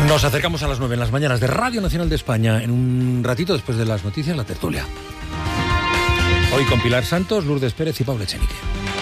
Nos acercamos a las 9 en las mañanas de Radio Nacional de España. En un ratito después de las noticias, la tertulia. Hoy con Pilar Santos, Lourdes Pérez y Pablo Echenique.